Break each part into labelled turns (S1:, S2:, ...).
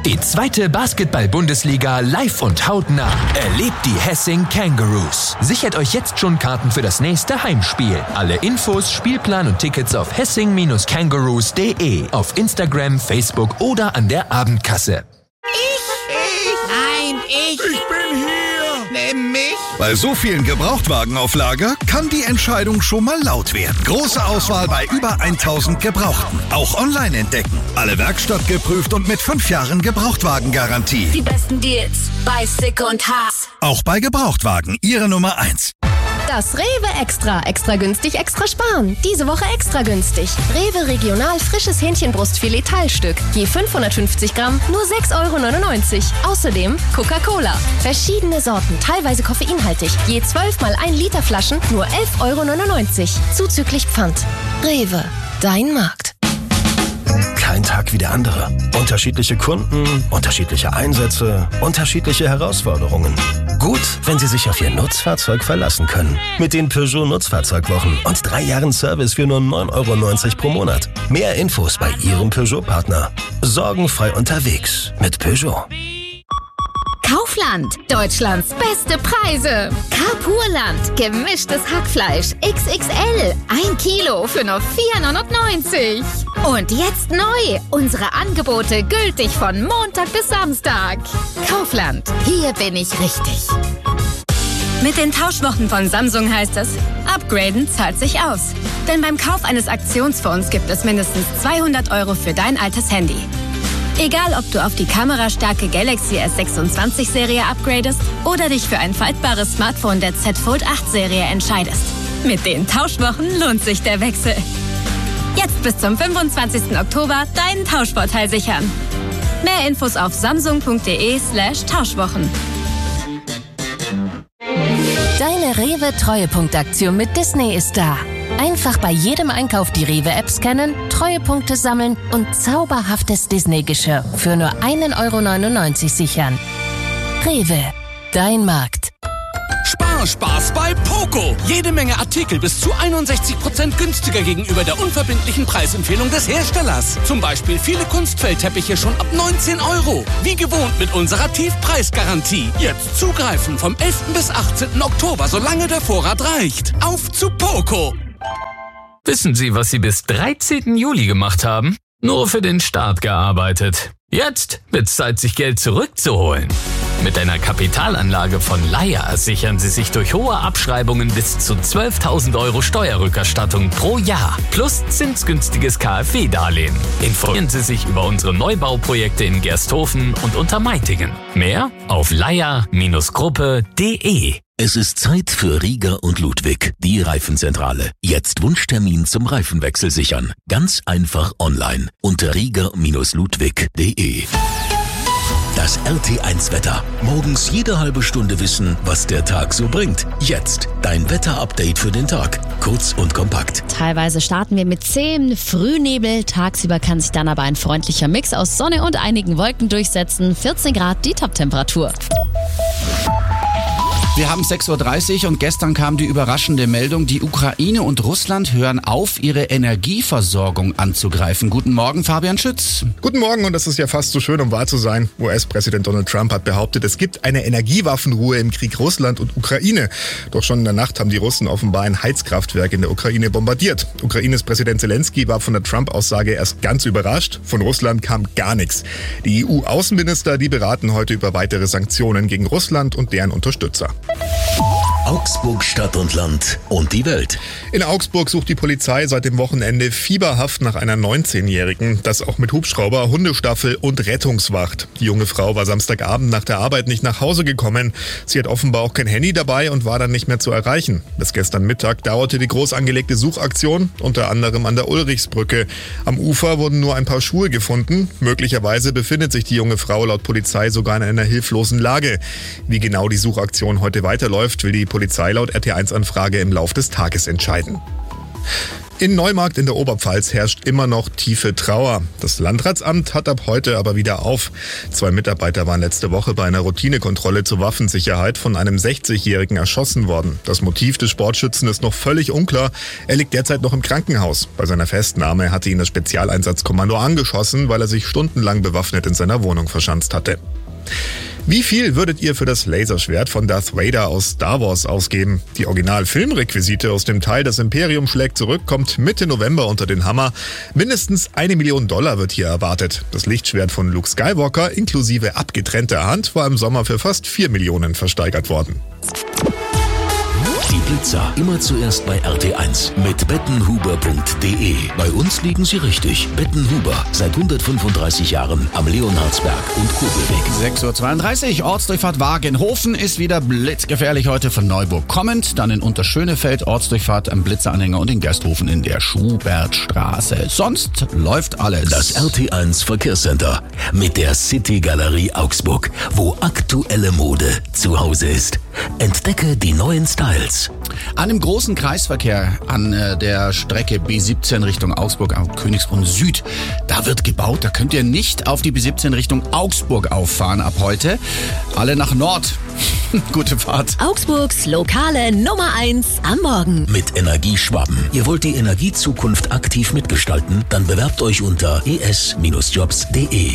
S1: Die zweite Basketball-Bundesliga live und hautnah. Erlebt die Hessing Kangaroos. Sichert euch jetzt schon Karten für das nächste Heimspiel. Alle Infos, Spielplan und Tickets auf hessing-kangaroos.de, auf Instagram, Facebook oder an der Abendkasse.
S2: Ich bin hier!
S3: Nimm mich!
S4: Bei so vielen Gebrauchtwagen auf Lager kann die Entscheidung schon mal laut werden. Große Auswahl bei über 1000 Gebrauchten. Auch online entdecken. Alle Werkstatt geprüft und mit 5 Jahren Gebrauchtwagengarantie.
S5: Die besten Deals bei Sick und Haas.
S4: Auch bei Gebrauchtwagen Ihre Nummer 1.
S6: Das Rewe Extra. Extra günstig, extra sparen. Diese Woche extra günstig. Rewe Regional frisches Hähnchenbrustfilet Teilstück. Je 550 Gramm, nur 6,99 €. Außerdem Coca-Cola. Verschiedene Sorten, teilweise koffeinhaltig. Je 12 mal 1 Liter Flaschen, nur 11,99 €. Zuzüglich Pfand. Rewe, dein Markt.
S7: Kein Tag wie der andere. Unterschiedliche Kunden, unterschiedliche Einsätze, unterschiedliche Herausforderungen. Gut, wenn Sie sich auf Ihr Nutzfahrzeug verlassen können. Mit den Peugeot Nutzfahrzeugwochen und 3 Jahren Service für nur 9,90 € pro Monat. Mehr Infos bei Ihrem Peugeot-Partner. Sorgenfrei unterwegs mit Peugeot.
S8: Kaufland, Deutschlands beste Preise. Carpurland, gemischtes Hackfleisch XXL, 1 Kilo für nur 4,99 €. Und jetzt neu, unsere Angebote gültig von Montag bis Samstag. Kaufland, hier bin ich richtig.
S9: Mit den Tauschwochen von Samsung heißt es, upgraden zahlt sich aus. Denn beim Kauf eines Aktionsfonds gibt es mindestens 200 € für dein altes Handy. Egal, ob du auf die kamerastarke Galaxy S26-Serie upgradest oder dich für ein faltbares Smartphone der Z Fold 8-Serie entscheidest. Mit den Tauschwochen lohnt sich der Wechsel. Jetzt bis zum 25. Oktober deinen Tauschvorteil sichern. Mehr Infos auf samsung.de/Tauschwochen.
S6: Deine Rewe-Treuepunktaktion mit Disney ist da. Einfach bei jedem Einkauf die Rewe-App scannen, Treuepunkte sammeln und zauberhaftes Disney-Geschirr für nur 1,99 € sichern. Rewe, dein Markt.
S10: Spaß bei Poco. Jede Menge Artikel bis zu 61% günstiger gegenüber der unverbindlichen Preisempfehlung des Herstellers. Zum Beispiel viele Kunstfellteppiche schon ab 19 €. Wie gewohnt mit unserer Tiefpreisgarantie. Jetzt zugreifen vom 11. bis 18. Oktober, solange der Vorrat reicht. Auf zu Poco.
S11: Wissen Sie, was Sie bis 13. Juli gemacht haben? Nur für den Staat gearbeitet. Jetzt wird's Zeit, sich Geld zurückzuholen. Mit einer Kapitalanlage von Laya sichern Sie sich durch hohe Abschreibungen bis zu 12.000 € Steuerrückerstattung pro Jahr. Plus zinsgünstiges KfW-Darlehen. Informieren Sie sich über unsere Neubauprojekte in Gersthofen und Untermeitingen. Mehr auf laya-gruppe.de.
S12: Es ist Zeit für Rieger und Ludwig, die Reifenzentrale. Jetzt Wunschtermin zum Reifenwechsel sichern. Ganz einfach online unter rieger-ludwig.de. Das RT1-Wetter. Morgens jede halbe Stunde wissen, was der Tag so bringt. Jetzt dein Wetterupdate für den Tag. Kurz und kompakt.
S13: Teilweise starten wir mit zähem Frühnebel. Tagsüber kann sich dann aber ein freundlicher Mix aus Sonne und einigen Wolken durchsetzen. 14 Grad die Toptemperatur.
S14: Wir haben 6:30 Uhr und gestern kam die überraschende Meldung, die Ukraine und Russland hören auf, ihre Energieversorgung anzugreifen. Guten Morgen, Fabian Schütz.
S15: Guten Morgen, und das ist ja fast so schön, um wahr zu sein. US-Präsident Donald Trump hat behauptet, es gibt eine Energiewaffenruhe im Krieg Russland und Ukraine. Doch schon in der Nacht haben die Russen offenbar ein Heizkraftwerk in der Ukraine bombardiert. Ukraines Präsident Zelensky war von der Trump-Aussage erst ganz überrascht. Von Russland kam gar nichts. Die EU-Außenminister, die beraten heute über weitere Sanktionen gegen Russland und deren Unterstützer.
S12: Augsburg, Stadt und Land und die Welt.
S15: In Augsburg sucht die Polizei seit dem Wochenende fieberhaft nach einer 19-Jährigen. Das auch mit Hubschrauber, Hundestaffel und Rettungswacht. Die junge Frau war Samstagabend nach der Arbeit nicht nach Hause gekommen. Sie hat offenbar auch kein Handy dabei und war dann nicht mehr zu erreichen. Bis gestern Mittag dauerte die groß angelegte Suchaktion, unter anderem an der Ulrichsbrücke. Am Ufer wurden nur ein paar Schuhe gefunden. Möglicherweise befindet sich die junge Frau laut Polizei sogar in einer hilflosen Lage. Wie genau die Suchaktion heute weiterläuft, will die Polizei laut RT1-Anfrage im Lauf des Tages entscheiden. In Neumarkt in der Oberpfalz herrscht immer noch tiefe Trauer. Das Landratsamt hat ab heute aber wieder auf. 2 Mitarbeiter waren letzte Woche bei einer Routinekontrolle zur Waffensicherheit von einem 60-Jährigen erschossen worden. Das Motiv des Sportschützen ist noch völlig unklar. Er liegt derzeit noch im Krankenhaus. Bei seiner Festnahme hatte ihn das Spezialeinsatzkommando angeschossen, weil er sich stundenlang bewaffnet in seiner Wohnung verschanzt hatte. Wie viel würdet ihr für das Laserschwert von Darth Vader aus Star Wars ausgeben? Die Original-Filmrequisite aus dem Teil Das Imperium schlägt zurück kommt Mitte November unter den Hammer. Mindestens $1 Million wird hier erwartet. Das Lichtschwert von Luke Skywalker inklusive abgetrennter Hand war im Sommer für fast 4 Millionen versteigert worden.
S12: Die Blitzer immer zuerst bei RT1 mit bettenhuber.de. Bei uns liegen Sie richtig. Bettenhuber, seit 135 Jahren am Leonhardsberg und Kobelweg.
S14: 6.32 Uhr, Ortsdurchfahrt Wagenhofen ist wieder blitzgefährlich heute von Neuburg kommend. Dann in Unterschönefeld, Ortsdurchfahrt am Blitzeranhänger und in Gersthofen in der Schubertstraße. Sonst läuft alles.
S12: Das RT1 Verkehrscenter mit der City Galerie Augsburg, wo aktuelle Mode zu Hause ist. Entdecke die neuen Styles.
S14: An dem großen Kreisverkehr an der Strecke B17 Richtung Augsburg auf Königsbrunn Süd, da wird gebaut. Da könnt ihr nicht auf die B17 Richtung Augsburg auffahren ab heute. Alle nach Nord. Gute Fahrt.
S6: Augsburgs lokale Nummer 1 am Morgen.
S12: Mit Energieschwaben. Ihr wollt die Energiezukunft aktiv mitgestalten? Dann bewerbt euch unter es-jobs.de.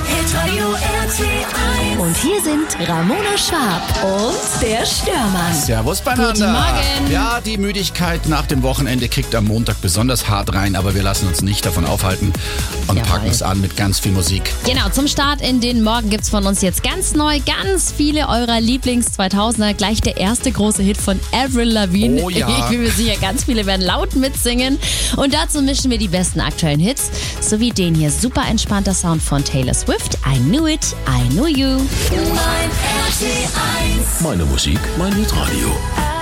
S6: Und hier sind Ramona Schwab und der Störmann.
S14: Servus beieinander.
S6: Guten Morgen.
S14: Ja, die Müdigkeit nach dem Wochenende kickt am Montag besonders hart rein, aber wir lassen uns nicht davon aufhalten und packen es an mit ganz viel Musik.
S13: Genau, zum Start in den Morgen gibt's von uns jetzt ganz neu ganz viele eurer Lieblings-2000er. Gleich der erste große Hit von Avril Lavigne.
S14: Oh ja.
S13: Ich bin mir sicher, ganz viele werden laut mitsingen. Und dazu mischen wir die besten aktuellen Hits, sowie den hier super entspannter Sound von Taylor Swift. I Knew It, I Knew You.
S12: Meine Musik, mein Hitradio.